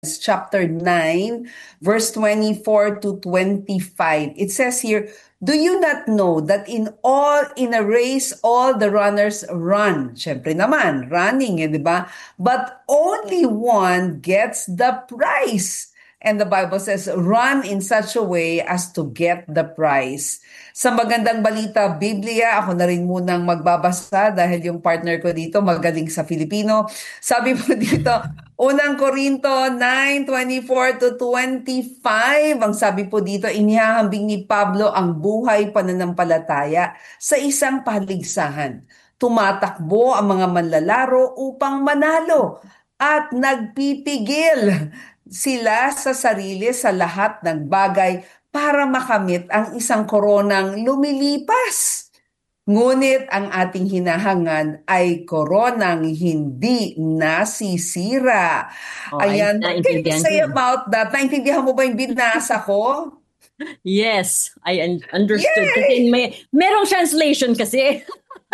chapter 9, verse 24 to 25. It says here, do you not know that in a race, all the runners run? Siyempre naman, running, di ba? But only one gets the prize. And the Bible says, run in such a way as to get the prize. Sa magandang balita, Biblia, ako na rin munang magbabasa dahil yung partner ko dito magaling sa Filipino. Sabi po dito, Unang Korinto 9:24 to 25. Ang sabi po dito, inihahambing ni Pablo ang buhay pananampalataya sa isang paligsahan. Tumatakbo ang mga manlalaro upang manalo at nagpipigil sila sa sarili sa lahat ng bagay para makamit ang isang koronang lumilipas. Ngunit ang ating hinahangan ay koronang hindi nasisira. Ayan, what can you say about that? Naintindihan mo ba yung binasa ko? Yes, I understood. Kasi merong translation kasi.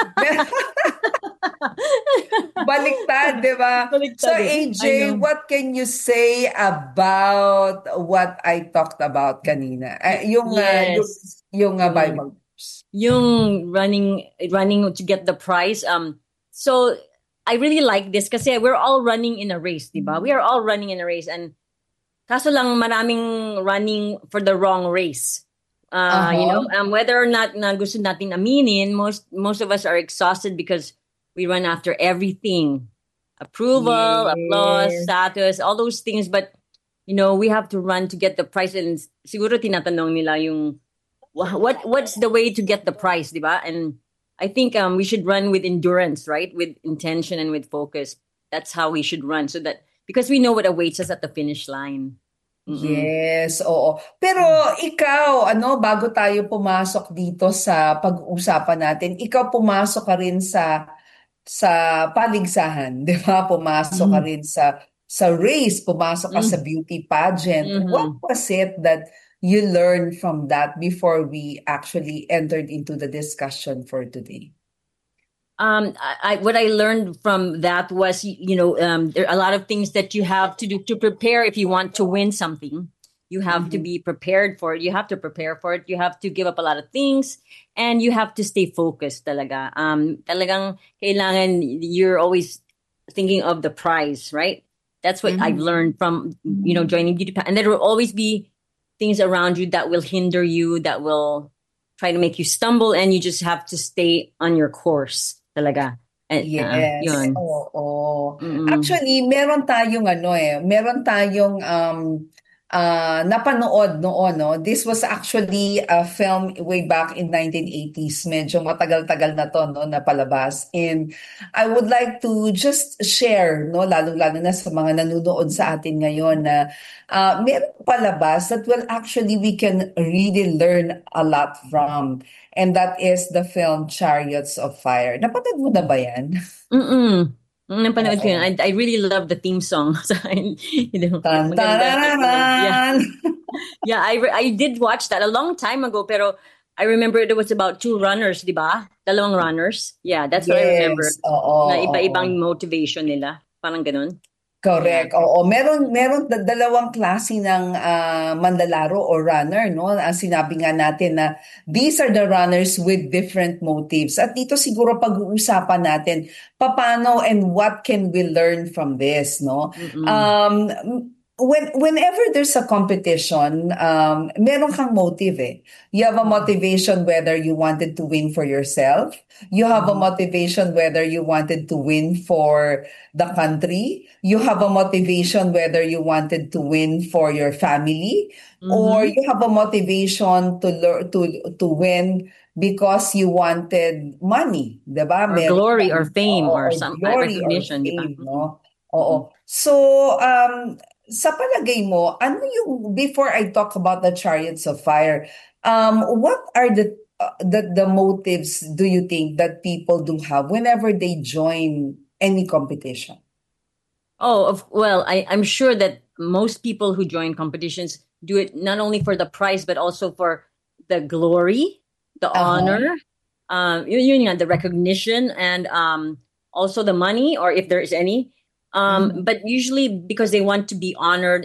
Baliktad, di ba? So AJ, what can you say about what I talked about kanina? Yung Bible. Yung running to get the prize. So I really like this kasi we're all running in a race, di ba? We are all running in a race, and kaso lang maraming running for the wrong race. Whether or not na gusto natin aminin, most of us are exhausted because we run after everything. Approval, applause, status, all those things. But, we have to run to get the prize. And siguro tinatanong nila yung, what's the way to get the prize, di ba? And I think we should run with endurance, right? With intention and with focus. That's how we should run. So that, because we know what awaits us at the finish line. Mm-mm. Yes, oo. Pero ikaw, bago tayo pumasok dito sa pag-uusapan natin, ikaw pumasok ka rin sa paligsahan, 'di ba? Pumasok ka rin sa race, pumasok ka sa beauty pageant. What was it that you learned from that before we actually entered into the discussion for today? What I learned from that was, there are a lot of things that you have to do to prepare if you want to win something. You have to be prepared for it. You have to prepare for it. You have to give up a lot of things, and you have to stay focused talaga. Talagang kailangan you're always thinking of the prize, right? That's what I've learned from, joining beauty pageant. And there will always be things around you that will hinder you, that will try to make you stumble, and you just have to stay on your course. Talaga. Yes. Yun. Oo. Actually, meron tayong napanood noon, no? This was actually a film way back in 1980s. Medyo matagal-tagal na to, no, napalabas. And I would like to just share, no, lalo-lalo na sa mga nanonood sa atin ngayon na meron palabas that we can really learn a lot from. And that is the film Chariots of Fire. Napanood mo na ba yan? Napanood ko yun. I really love the theme song. Yeah, I did watch that a long time ago, pero I remember it was about two runners, di ba? Dalawang runners. Yeah, that's what I remember. Na iba-ibang motivation nila. Parang ganun. Correct. Oo, meron dalawang klase ng manlalaro or runner, no? Ang sinabi nga natin na these are the runners with different motives. At dito siguro pag-uusapan natin paano and what can we learn from this, no? Whenever there's a competition, meron kang motive eh. You have a motivation whether you wanted to win for yourself. You have a motivation whether you wanted to win for the country. You have a motivation whether you wanted to win for your family. Or you have a motivation to win because you wanted money, diba? Or glory or fame or some recognition, fame, no? Oo. So, sa palagay mo, before I talk about the Chariots of Fire, what are the motives do you think that people do have whenever they join any competition? I'm sure that most people who join competitions do it not only for the prize, but also for the glory, the honor, the recognition, and also the money, or if there is any. But usually because they want to be honored